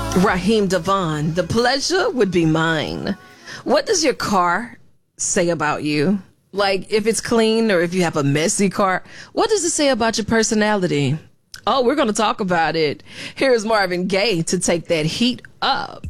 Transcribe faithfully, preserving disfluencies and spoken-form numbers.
Raheem Devon, the pleasure would be mine. What does your car say about you? Like, if it's clean or if you have a messy car, what does it say about your personality? Oh, we're going to talk about it. Here's Marvin Gaye to take that heat up.